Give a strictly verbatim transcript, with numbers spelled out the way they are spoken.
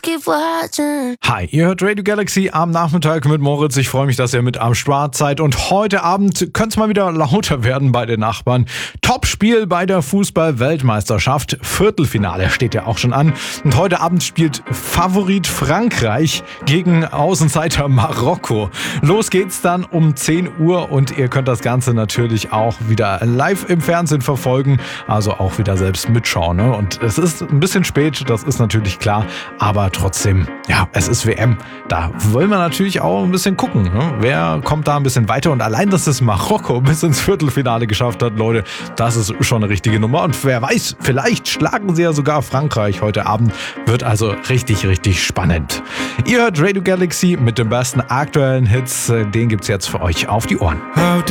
keep watching. Hi, ihr hört Radio Galaxy am Nachmittag mit Moritz. Ich freue mich, dass ihr mit am Start seid. Und heute Abend könnte es mal wieder lauter werden bei den Nachbarn. Topspiel bei der Fußball-Weltmeisterschaft. Viertelfinale steht ja auch schon an. Und heute Abend spielt Favorit Frankreich gegen Außenseiter Marokko. Los geht's dann um zehn Uhr und ihr könnt das Ganze natürlich auch wieder live im Fernsehen verfolgen. Also auch wieder selbst mitschauen. Ne? Und es ist ein bisschen spät, das ist natürlich klar. Aber trotzdem, ja, es ist W M. Da wollen wir natürlich auch ein bisschen gucken. Ne? Wer kommt da ein bisschen weiter? Und allein, dass es Marokko bis ins Viertelfinale geschafft hat, Leute, das ist schon eine richtige Nummer. Und wer weiß, vielleicht schlagen sie ja sogar Frankreich heute Abend. Wird also richtig, richtig spannend. Ihr hört Radio Galaxy mit den besten aktuellen Hits. Den gibt's jetzt für euch auf die Ohren.